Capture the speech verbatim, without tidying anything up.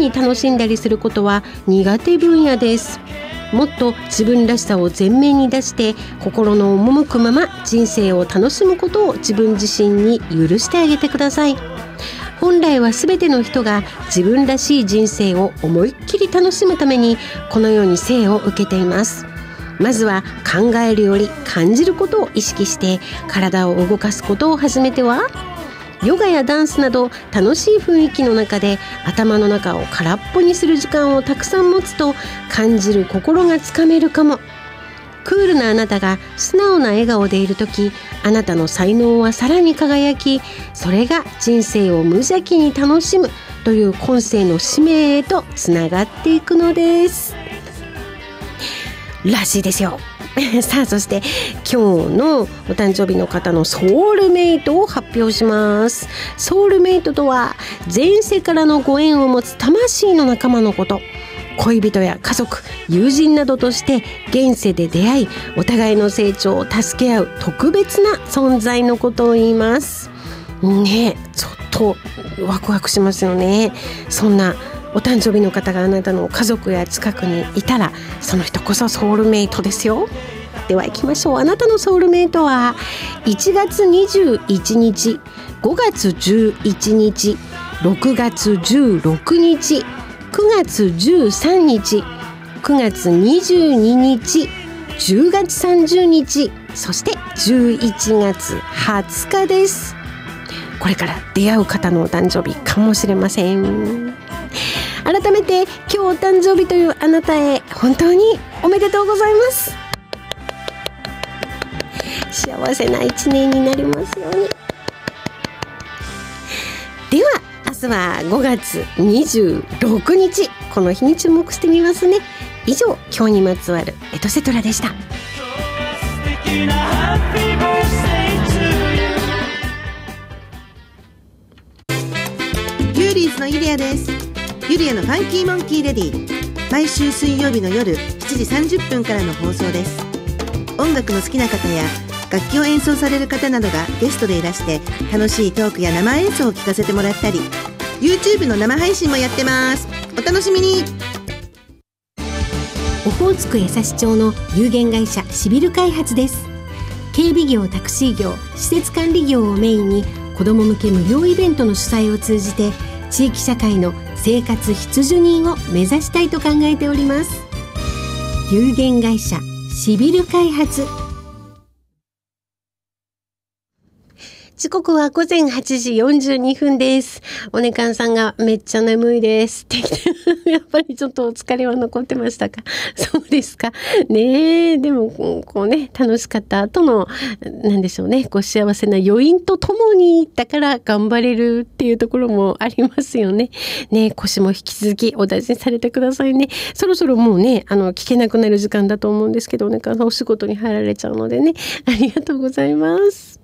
に楽しんだりすることは苦手分野です。もっと自分らしさを前面に出して心の赴くまま人生を楽しむことを自分自身に許してあげてください。本来は全ての人が自分らしい人生を思いっきり楽しむためにこのように生を受けています。まずは考えるより感じることを意識して体を動かすことを始めては。ヨガやダンスなど楽しい雰囲気の中で頭の中を空っぽにする時間をたくさん持つと感じる心がつかめるかも。クールなあなたが素直な笑顔でいるとき、あなたの才能はさらに輝き、それが人生を無邪気に楽しむという今世の使命へとつながっていくのですらしいですよ。さあ、そして今日のお誕生日の方のソウルメイトを発表します。ソウルメイトとは前世からのご縁を持つ魂の仲間のこと。恋人や家族、友人などとして現世で出会い、お互いの成長を助け合う特別な存在のことを言いますね。ちょっとワクワクしますよね。そんなお誕生日の方があなたの家族や近くにいたら、その人こそソウルメイトですよ。では行きましょう。あなたのソウルメイトはいちがつにじゅういちにち、ごがつじゅういちにち、ろくがつじゅうろくにち、くがつじゅうさんにち、くがつにじゅうににち、じゅうがつさんじゅうにち、そしてじゅういちがつはつかです。これから出会う方のお誕生日かもしれません。改めて今日お誕生日というあなたへ本当におめでとうございます。幸せな一年になりますように。では明日はごがつにじゅうろくにち、この日に注目してみますね。以上、今日にまつわるエトセトラでした。 ユーリーズのユリアです。ユリアのファンキーモンキーレディ、毎週水曜日の夜しちじさんじゅっぷんからの放送です。音楽の好きな方や楽器を演奏される方などがゲストでいらして楽しいトークや生演奏を聞かせてもらったり、 YouTube の生配信もやってます。お楽しみに。 オホーツク江差町の有限会社シビル開発です。警備業、タクシー業、施設管理業をメインに子ども向け無料イベントの主催を通じて地域社会の生活必需人を目指したいと考えております。有限会社シビル開発。時刻はごぜんはちじよんじゅうにふんです。おねかんさんがめっちゃ眠いですってやっぱりちょっとお疲れは残ってましたか？そうですかね。えでもこうね、楽しかった後のなんでしょうね、こう幸せな余韻とともにだから頑張れるっていうところもありますよね。ね、腰も引き続きお大事にされてくださいね。そろそろもうね、あの聞けなくなる時間だと思うんですけど、おねかんさんお仕事に入られちゃうのでね、ありがとうございます。